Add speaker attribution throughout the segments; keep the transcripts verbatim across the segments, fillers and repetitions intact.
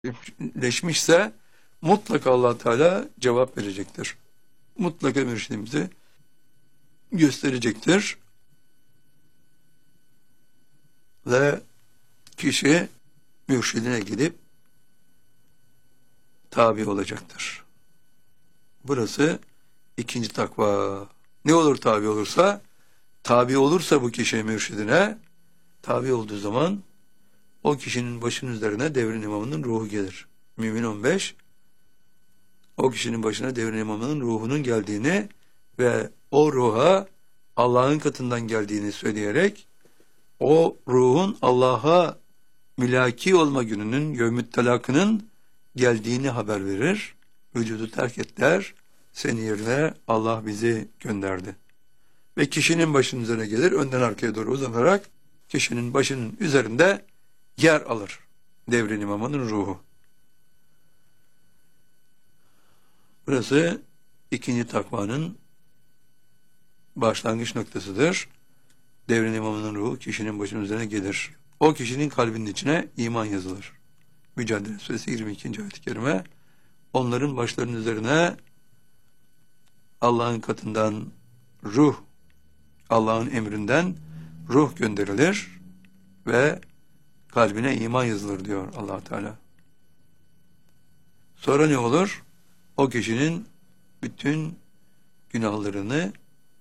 Speaker 1: gerçekleşmişse mutlaka Allah Teala cevap verecektir. Mutlaka mürşidimizi gösterecektir. Ve kişi mürşidine gidip tabi olacaktır. Burası ikinci takva. Ne olur tabi olursa? Tabi olursa bu kişi mürşidine, tabi olduğu zaman o kişinin başının üzerine devrin imamının ruhu gelir. Mümin on beş, o kişinin başına devrin imamının ruhunun geldiğini ve o ruha Allah'ın katından geldiğini söyleyerek o ruhun Allah'a mülaki olma gününün, yevmüt telakının geldiğini haber verir. Vücudu terk et der, senin yerine Allah bizi gönderdi. Ve kişinin başının üzerine gelir, önden arkaya doğru uzanarak kişinin başının üzerinde yer alır devrin imamının ruhu. Burası ikinci takvanın başlangıç noktasıdır. Devrin imamının ruhu kişinin başının üzerine gelir. O kişinin kalbinin içine iman yazılır. Mücadele Suresi yirmi ikinci ayet-i kerime. Onların başlarının üzerine Allah'ın katından ruh, Allah'ın emrinden ruh gönderilir ve kalbine iman yazılır diyor Allah Teala. Sonra ne olur? O kişinin bütün günahlarını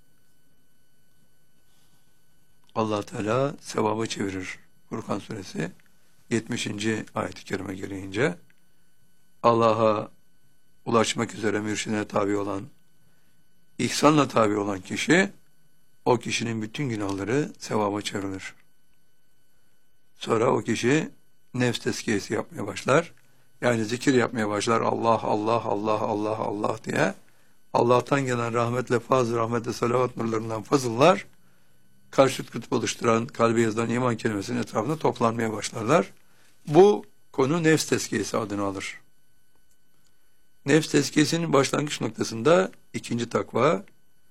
Speaker 1: Allah Teala sevaba çevirir. Furkan Suresi yetmişinci ayet-i kerime gereğince Allah'a ulaşmak üzere mürşidine tabi olan, ihsanla tabi olan kişi, o kişinin bütün günahları sevaba çevrilir. Sonra o kişi nefs tezkiyesi yapmaya başlar. Yani zikir yapmaya başlar. Allah, Allah, Allah, Allah, Allah diye. Allah'tan gelen rahmetle, fazl, rahmetle, salavat nurlarından fazıllar, karşıt kutup oluşturan, kalbe yazılan iman kelimesinin etrafında toplanmaya başlarlar. Bu konu nefs tezkiyesi adını alır. Nefs tezkiyesinin başlangıç noktasında ikinci takva,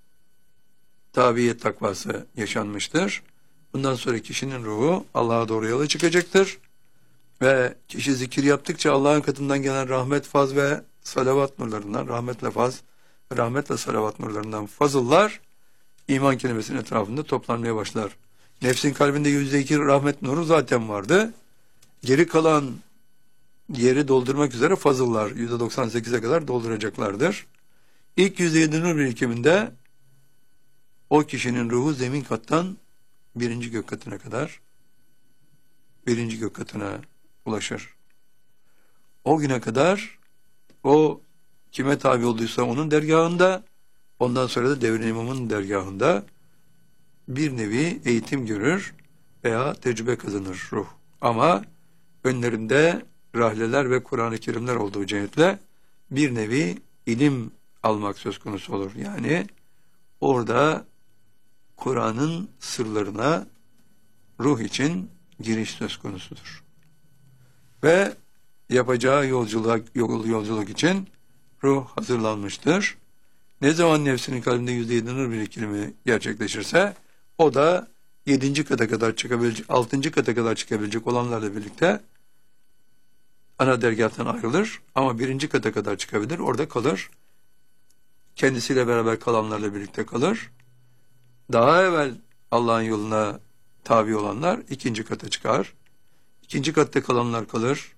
Speaker 1: tabiyet takvası yaşanmıştır. Bundan sonra kişinin ruhu Allah'a doğru yola çıkacaktır. Ve kişi zikir yaptıkça Allah'ın katından gelen rahmet, faz ve salavat nurlarından, rahmetle faz, rahmetle salavat nurlarından fazıllar, iman kelimesinin etrafında toplanmaya başlar. Nefsin kalbinde yüzde iki rahmet nuru zaten vardı. Geri kalan yeri doldurmak üzere fazıllar yüzde doksan sekize kadar dolduracaklardır. İlk yüzde yedi nur birikiminde o kişinin ruhu zemin kattan birinci gök katına kadar, birinci gök katına ulaşır. O güne kadar o kime tabi olduysa onun dergahında, ondan sonra da devrin imamın dergahında bir nevi eğitim görür veya tecrübe kazanır ruh. Ama önlerinde rahleler ve Kur'an-ı Kerimler olduğu cihetle bir nevi ilim almak söz konusu olur. Yani orada Kur'an'ın sırlarına ruh için giriş söz konusudur. Ve yapacağı yolculuk, yol, yolculuk için ruh hazırlanmıştır. Ne zaman nefsinin kalbinde yüzde yedi nur birikimi gerçekleşirse o da yedinci kata kadar çıkabilecek, altıncı kata kadar çıkabilecek olanlarla birlikte ana dergâhtan ayrılır ama birinci kata kadar çıkabilir, orada kalır. Kendisiyle beraber kalanlarla birlikte kalır. Daha evvel Allah'ın yoluna tabi olanlar ikinci kata çıkar. İkinci katta kalanlar kalır.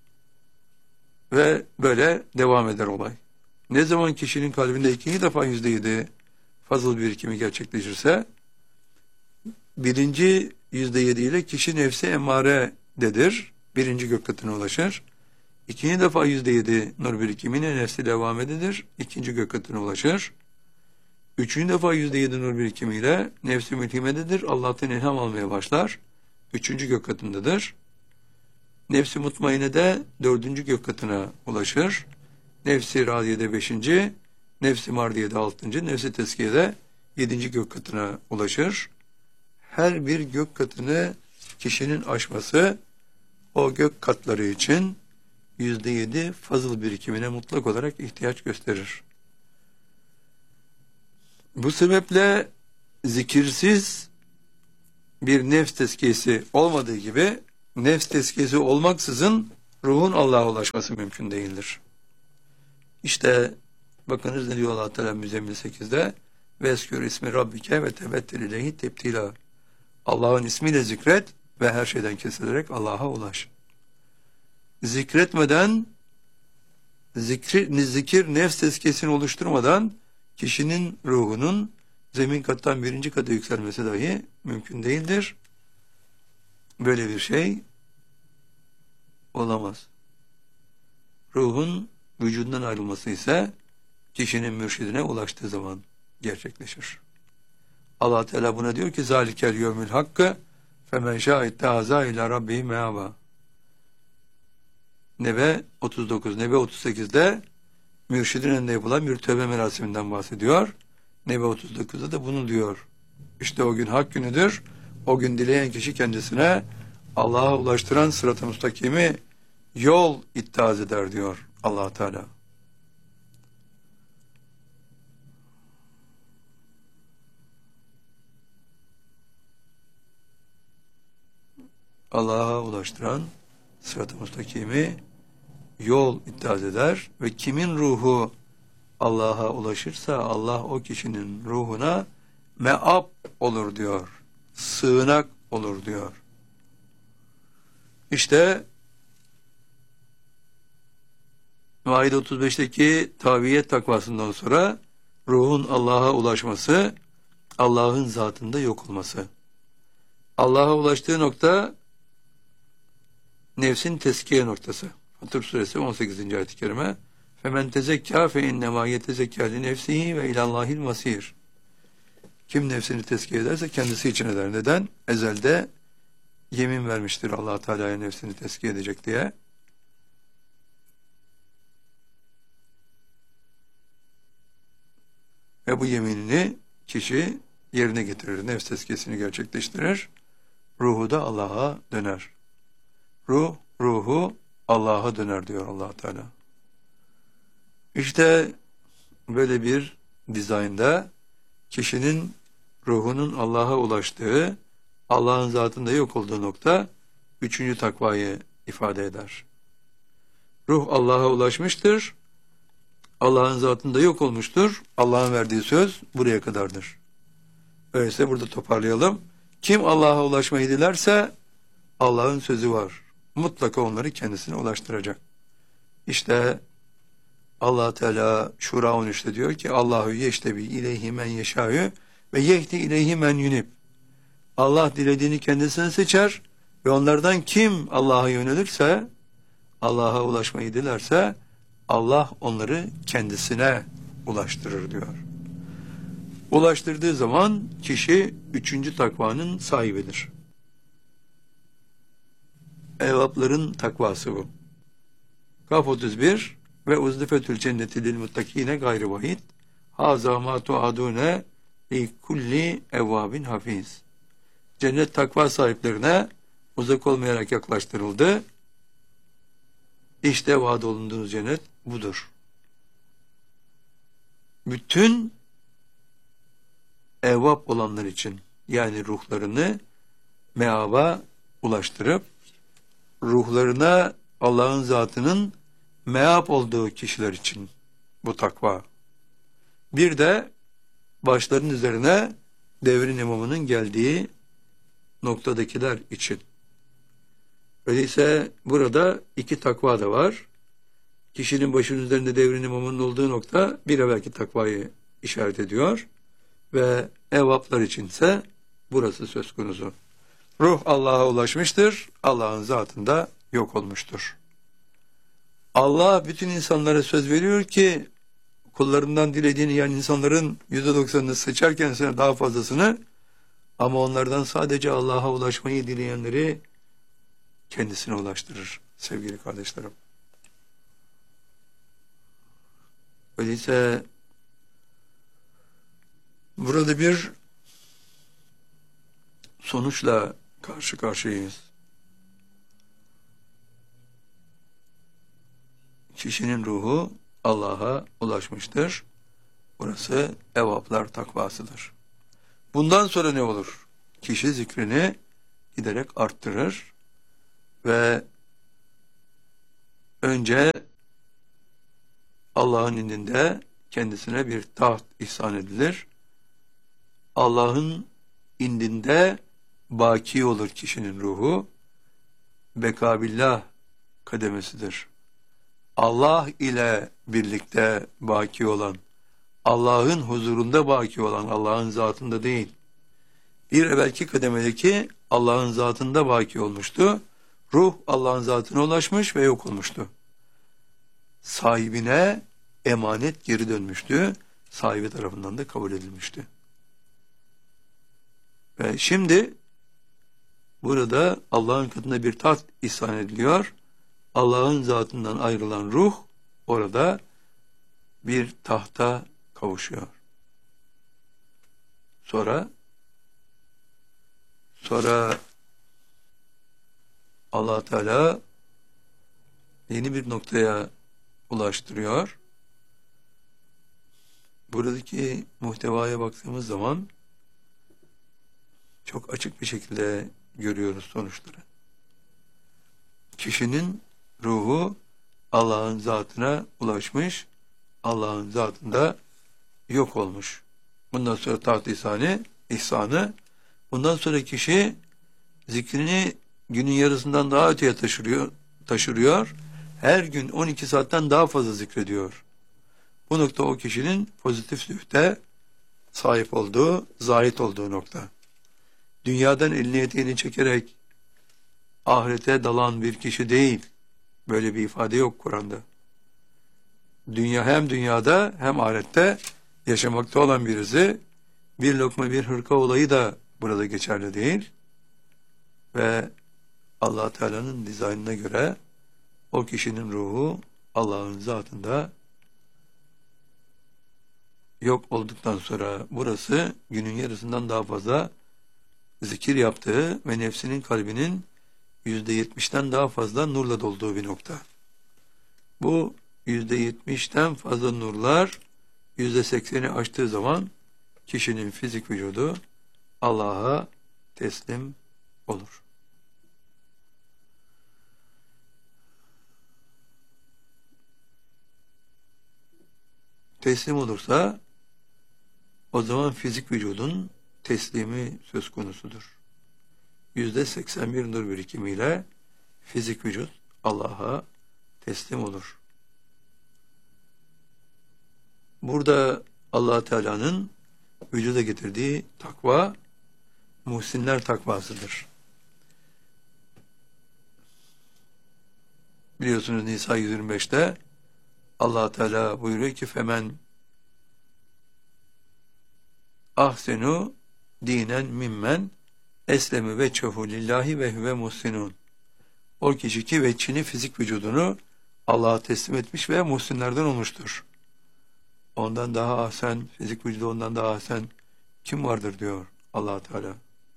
Speaker 1: Ve böyle devam eder olay. Ne zaman kişinin kalbinde ikinci defa yüzde yedi fazıl birikimi gerçekleşirse, birinci yüzde yedi ile kişi nefsi emarededir. Birinci gök katına ulaşır. İkinci defa yüzde yedi nur birikimine nefsi devam ededir. İkinci gök katına ulaşır. Üçüncü defa yüzde yedi nur birikimiyle nefsi mülhimededir. Allah'tan ilham almaya başlar. Üçüncü gök katındadır. Nefsi mutmaine de dördüncü gök katına ulaşır. Nefsi radiyede beşinci, nefsi mardiyede altıncı, nefsi tezkiyede yedinci gök katına ulaşır. Her bir gök katını kişinin aşması o gök katları için yüzde yedi fazıl birikimine mutlak olarak ihtiyaç gösterir. Bu sebeple zikirsiz bir nefs tezkiyesi olmadığı gibi nefs tezkiyesi olmaksızın ruhun Allah'a ulaşması mümkün değildir. İşte bakınız ne diyor Allah Teala Müzzemmil sekizde, veskür ismi rabbike ve tebettel ileyhi tebtila. Allah'ın ismiyle zikret ve her şeyden kesilerek Allah'a ulaş. Zikretmeden, zikri, zikir nefs tezkiyesini oluşturmadan kişinin ruhunun zemin kattan birinci kata yükselmesi dahi mümkün değildir. Böyle bir şey olamaz. Ruhun vücudundan ayrılması ise kişinin mürşidine ulaştığı zaman gerçekleşir. Allah Teala buna diyor ki zalikel yevmül hakkı femen şâ ittehâzâ ilâ rabbihi meâbâ. Nebe otuz dokuz, Nebe otuz sekizde mürşidin önünde yapılan bir tövbe merasiminden bahsediyor. Nebe otuz dokuzda da bunu diyor. İşte o gün hak günüdür. O gün dileyen kişi kendisine Allah'a ulaştıran sırat-ı müstakimi yol ittihaz eder diyor Allah Teala. Allah'a ulaştıran sırat-ı müstakimi yol ittihaz eder ve kimin ruhu Allah'a ulaşırsa Allah o kişinin ruhuna meab olur diyor. Sığınak olur diyor. İşte Maide otuz beşteki taviyet takvasından sonra ruhun Allah'a ulaşması, Allah'ın zatında yok olması. Allah'a ulaştığı nokta nefsin teskiye noktası. Hatır suresi on sekizinci ayet-i kerime. Femen tezekkâ fe innemâ yetezekkâ li nefsihi ve ilallâhil masîr. Kim nefsini tezkiye ederse kendisi için eder. Neden? Ezelde yemin vermiştir Allah Teala'ya nefsini tezkiye edecek diye. Ve bu yeminini kişi yerine getirir. Nefs tezkiyesini gerçekleştirir. Ruhu da Allah'a döner. Ruh, ruhu Allah'a döner diyor Allah Teala. İşte böyle bir dizaynda kişinin ruhunun Allah'a ulaştığı, Allah'ın zatında yok olduğu nokta üçüncü takvayı ifade eder. Ruh Allah'a ulaşmıştır, Allah'ın zatında yok olmuştur. Allah'ın verdiği söz buraya kadardır. Öyleyse burada toparlayalım. Kim Allah'a ulaşmayı dilerse Allah'ın sözü var. Mutlaka onları kendisine ulaştıracak. İşte Allah Teala Şura on üçte diyor ki Allahu yeştebi ileyhi men yeşâ'ü ve yehdi ileyhi men yunib. Allah dilediğini kendisine seçer ve onlardan kim Allah'a yönelirse, Allah'a ulaşmayı dilerse Allah onları kendisine ulaştırır diyor. Ulaştırdığı zaman kişi üçüncü takvanın sahibidir. Evapların takvası bu. Kaf otuz bir ve uzlifetül cenneti lil muttakine gayri vahid. Haza ma tuadune li kulli evvabin hafiz. Cennet takva sahiplerine uzak olmayarak yaklaştırıldı. İşte vaad olunduğunuz cennet budur. Bütün evvab olanlar için, yani ruhlarını meaba ulaştırıp ruhlarına Allah'ın zatının meab olduğu kişiler için bu takva. Bir de başların üzerine devrin imamının geldiği noktadakiler için. Öyleyse burada iki takva da var. Kişinin başının üzerinde devrin imamının olduğu nokta bir evvelki takvayı işaret ediyor. Ve evvaplar içinse burası söz konusu. Ruh Allah'a ulaşmıştır, Allah'ın zatında yok olmuştur. Allah bütün insanlara söz veriyor ki kullarından dilediğini, yani insanların yüzde doksanını seçer kendisine daha fazlasını, ama onlardan sadece Allah'a ulaşmayı dileyenleri kendisine ulaştırır sevgili kardeşlerim. Öyleyse burada bir sonuçla karşı karşıyayız. Kişinin ruhu Allah'a ulaşmıştır. Burası evaplar takvasıdır. Bundan sonra ne olur? Kişi zikrini giderek arttırır ve önce Allah'ın indinde kendisine bir taht ihsan edilir. Allah'ın indinde baki olur kişinin ruhu. Bekabillah kademesidir. Allah ile birlikte baki olan, Allah'ın huzurunda baki olan, Allah'ın zatında değil. Bir evvelki kademedeki Allah'ın zatında baki olmuştu. Ruh Allah'ın zatına ulaşmış ve yok olmuştu. Sahibine emanet geri dönmüştü. Sahibi tarafından da kabul edilmişti. Ve şimdi burada Allah'ın katında bir taht ihsan ediliyor. Allah'ın zatından ayrılan ruh orada bir tahta kavuşuyor. Sonra sonra Allah Teala yeni bir noktaya ulaştırıyor. Buradaki muhtevaya baktığımız zaman çok açık bir şekilde görüyoruz sonuçları. Kişinin ruhu Allah'ın zatına ulaşmış, Allah'ın zatında yok olmuş. Bundan sonra taht ihsanı, ihsanı, bundan sonra kişi zikrini günün yarısından daha öteye taşırıyor, taşırıyor. Her gün on iki saatten daha fazla zikrediyor. Bu nokta o kişinin pozitif zühde sahip olduğu, zahit olduğu nokta. Dünyadan elini eteğini çekerek ahirete dalan bir kişi değil. Böyle bir ifade yok Kur'an'da. Dünya hem dünyada hem ahirette yaşamakta olan birisi, bir lokma bir hırka olayı da burada geçerli değil. Ve Allah Teala'nın dizaynına göre o kişinin ruhu Allah'ın zatında yok olduktan sonra burası günün yarısından daha fazla zikir yaptığı ve nefsinin kalbinin yüzde yetmişten daha fazla nurla dolduğu bir nokta. Bu yüzde yetmişten fazla nurlar yüzde sekseni aştığı zaman kişinin fizik vücudu Allah'a teslim olur. Teslim olursa o zaman fizik vücudun teslimi söz konusudur. Yüzde seksen bir nur birikimiyle fizik vücut Allah'a teslim olur. Burada Allah Teala'nın vücuda getirdiği takva muhsinler takvasıdır. Biliyorsunuz Nisa yüz yirmi beşte Allah Teala buyuruyor ki femen ahsenu dinen mimmen eslemi ve çehu lillahi ve huve muhsinun. O kişi ki veçhini fizik vücudunu Allah'a teslim etmiş ve muhsinlerden olmuştur. Ondan daha ahsen, fizik vücudu ondan daha ahsen kim vardır diyor Allah Teala.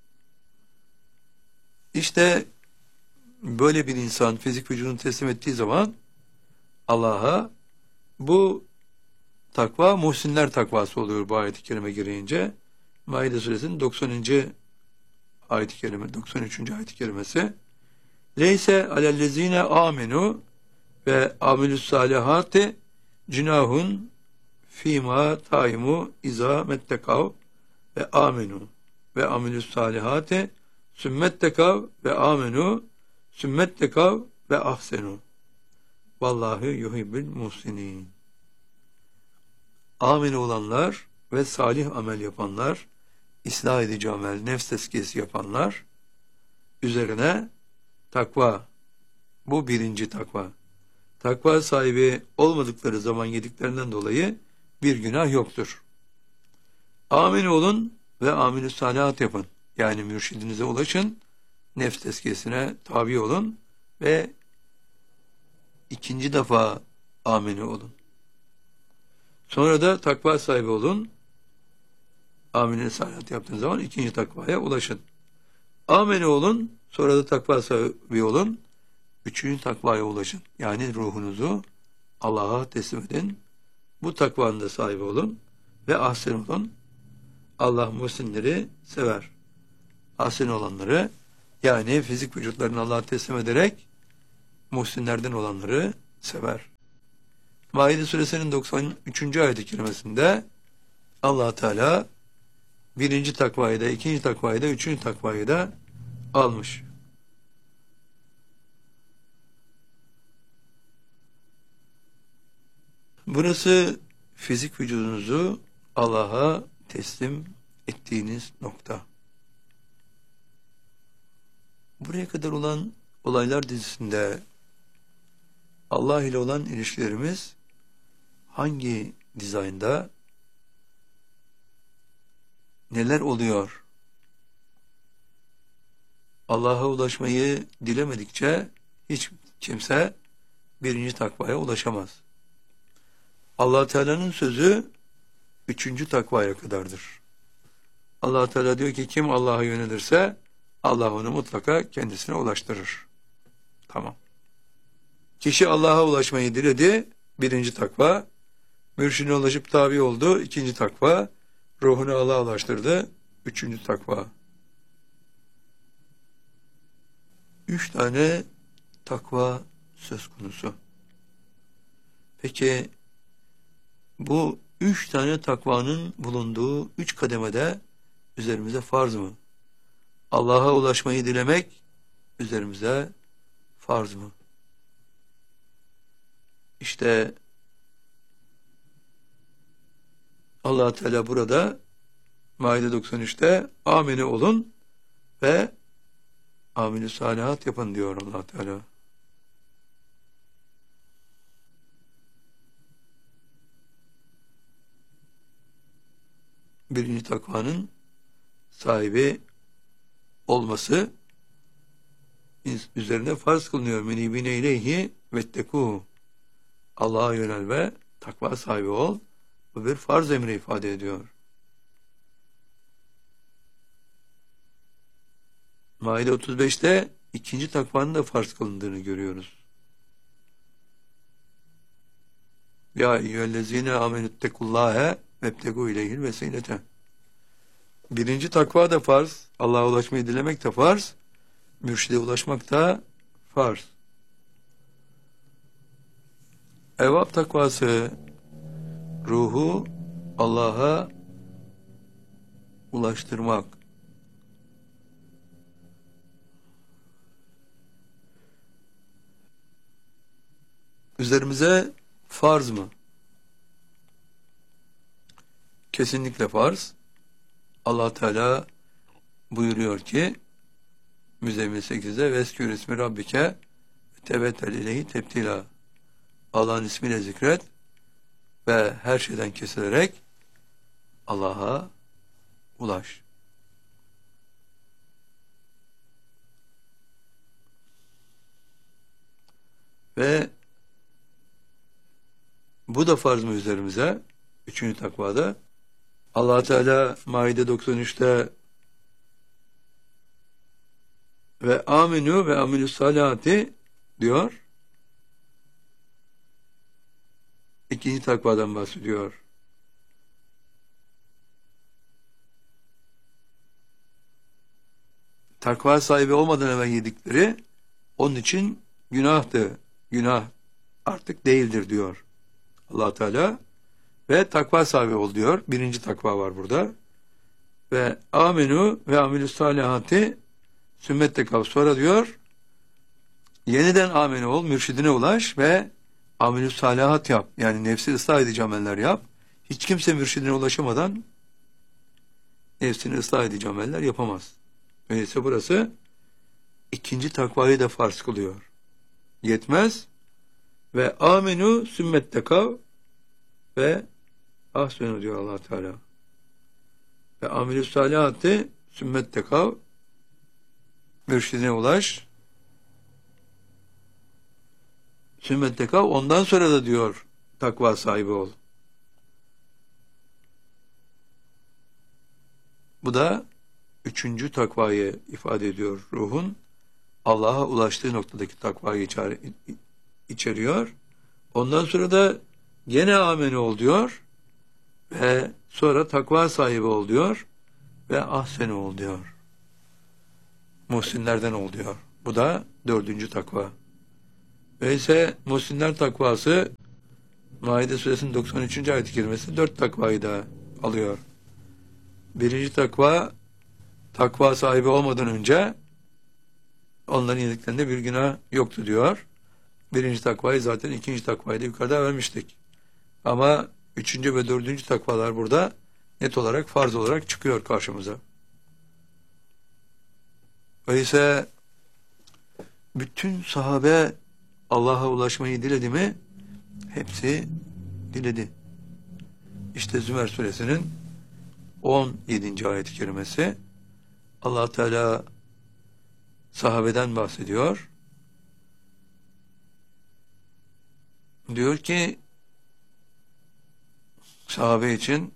Speaker 1: İşte böyle bir insan fizik vücudunu teslim ettiği zaman Allah'a bu takva muhsinler takvası oluyor bu ayet-i kerime gereğince. Maide suresinin doksanıncı ayet-i kerime, doksan üçüncü ayet-i kerimesi. Leyse alellezine amenu ve amilus salihati cinahun fîmâ taimu izâ mettekav ve amenu ve amilus salihati sümmettekav ve amenu sümmettekav ve ahsenu. Vallahu yuhibbul muhsinin. Amin olanlar ve salih amel yapanlar, ıslah edici amel, nefs tezkiyesi yapanlar üzerine takva, bu birinci takva. Takva sahibi olmadıkları zaman yediklerinden dolayı bir günah yoktur. Amin olun ve amilü salihat yapın. Yani mürşidinize ulaşın, nefs tezkiyesine tabi olun ve ikinci defa amini olun. Sonra da takva sahibi olun. Amine salihat yaptığınız zaman ikinci takvaya ulaşın. Amene olun, sonra da takva sahibi olun. Üçüncü takvaya ulaşın. Yani ruhunuzu Allah'a teslim edin. Bu takvanın da sahibi olun ve ahsen olun. Allah muhsinleri sever. Ahsen olanları, yani fizik vücutlarını Allah'a teslim ederek muhsinlerden olanları sever. Maide suresinin doksan üçüncü ayet-i kerimesinde Allah Teala birinci takvayı da, ikinci takvayı da, üçüncü takvayı da almış. Burası fizik vücudunuzu Allah'a teslim ettiğiniz nokta. Buraya kadar olan olaylar dizisinde Allah ile olan ilişkilerimiz hangi dizaynda, neler oluyor? Allah'a ulaşmayı dilemedikçe hiç kimse birinci takvaya ulaşamaz. Allah Teala'nın sözü üçüncü takvaya kadardır. Allah Teala diyor ki kim Allah'a yönelirse Allah onu mutlaka kendisine ulaştırır. Tamam. Kişi Allah'a ulaşmayı diledi, birinci takva. Mürşidine ulaşıp tabi oldu, ikinci takva. Ruhunu Allah'a ulaştırdı, üçüncü takva. Üç tane takva söz konusu. Peki bu üç tane takvanın bulunduğu üç kademede üzerimize farz mı? Allah'a ulaşmayı dilemek üzerimize farz mı? İşte Allah Teala burada Maide doksan üçte amine olun ve amel-i salihat yapın diyor Allah Teala. Birinci takvanın sahibi olması üzerine farz kılınıyor. Menibine ileyhi vettekû. Allah'a yönel ve takva sahibi ol. Bu bir farz emri ifade ediyor. Maide otuz beşte ikinci takvanın da farz kılındığını görüyoruz. Ya eyyühellezine amenüttekullâhe vebtegû ileyhil vesilete. Birinci takva da farz. Allah'a ulaşmayı dilemek de farz. Mürşide ulaşmak da farz. Evvab takvası ruhu Allah'a ulaştırmak. Üzerimize farz mı? Kesinlikle farz. Allah Teala buyuruyor ki Müzzemmil sekizde veskür ismi rabbike tevettel ileyhi tebtila. Allah'ın ismiyle zikret ve her şeyden kesilerek Allah'a ulaş. Ve bu da farz mı üzerimize? Üçüncü takvada Allah Teala Maide doksan üçte ve aminu ve amilus salati diyor. İkinci takvadan bahsediyor. Takva sahibi olmadan evvel yedikleri onun için günahtı. Günah artık değildir diyor Allah Teala. Ve takva sahibi ol diyor. Birinci takva var burada. Ve amenu ve amilus salihati sümmette kav. Sonra diyor yeniden amenu ol, mürşidine ulaş ve amilus salihat yap. Yani nefsi ıslah edici ameller yap. Hiç kimse mürşidine ulaşamadan nefsini ıslah edici ameller yapamaz. Öyleyse burası ikinci takvayı da farz kılıyor. Yetmez. Ve amenu sümmette kav ve ahsenu diyor Allah Teala. Ve amilus salihati sümmette kav, mürşidine ulaş. Sümmette kav, ondan sonra da diyor takva sahibi ol. Bu da üçüncü takvayı ifade ediyor. Ruhun Allah'a ulaştığı noktadaki takvayı içeriyor. Ondan sonra da gene amene ol diyor ve sonra takva sahibi ol diyor ve ahsen ol diyor. Muhsinlerden ol diyor. Bu da dördüncü takva. Ve ise muhsinler takvası Maide suresinin doksan üçüncü ayet-i kerimesi dört takvayı da alıyor. Birinci takva, takva sahibi olmadan önce onların yediklerinde bir günah yoktu diyor. Birinci takvayı zaten ikinci takvayı da yukarıda vermiştik. Ama üçüncü ve dördüncü takvalar burada net olarak farz olarak çıkıyor karşımıza. Öyleyse bütün sahabe Allah'a ulaşmayı diledi mi? Hepsi diledi. İşte Zümer suresinin on yedinci ayet-i kerimesi Allah Teala sahabeden bahsediyor. Diyor ki sahabe için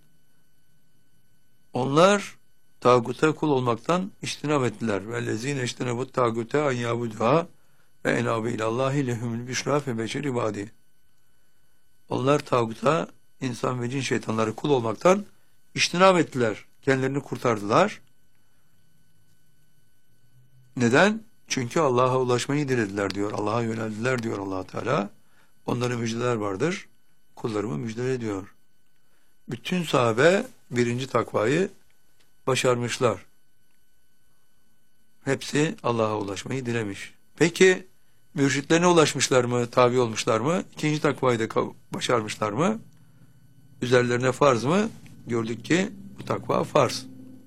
Speaker 1: onlar tağuta kul olmaktan iştinab ettiler. Vellezine iştinabut tağute an yabuduha ve enabe ilallahi lehumul büşra fe beşer ibadi. Onlar tağuta, insan ve cin şeytanları kul olmaktan iştinab ettiler. Kendilerini kurtardılar. Neden? Çünkü Allah'a ulaşmayı dilediler diyor. Allah'a yöneldiler diyor Allah Teala. Onlara müjdeler vardır. Kullarımı müjdele diyor. Bütün sahabe birinci takvayı başarmışlar. Hepsi Allah'a ulaşmayı dilemiş. Peki mürşitlerine ulaşmışlar mı? Tabi olmuşlar mı? İkinci takvayı da başarmışlar mı? Üzerlerine farz mı? Gördük ki bu takva farz.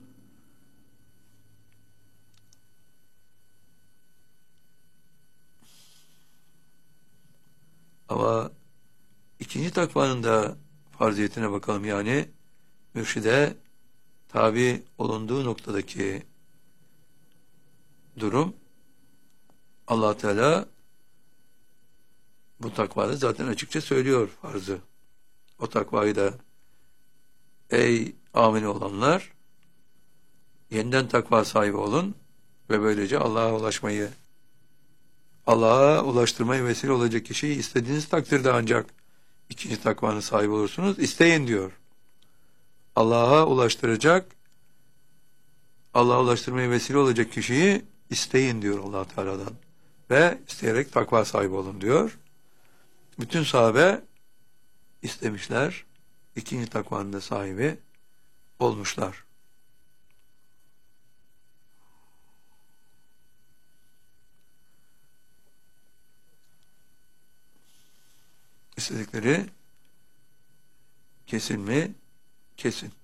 Speaker 1: Ama ikinci takvanın da farziyetine bakalım. Yani mürşide tabi olunduğu noktadaki durum, Allah Teala bu takvada zaten açıkça söylüyor farzı. O takvayı da ey amin olanlar yeniden takva sahibi olun ve böylece Allah'a ulaşmayı, Allah'a ulaştırmayı vesile olacak kişiyi istediğiniz takdirde ancak ikinci takvanın sahibi olursunuz. İsteyin diyor. Allah'a ulaştıracak, Allah'a ulaştırmaya vesile olacak kişiyi isteyin diyor Allah Teala'dan. Ve isteyerek takva sahibi olun diyor. Bütün sahabe istemişler. İkinci takvanın da sahibi olmuşlar. İstedikleri kesin mi? Kesin.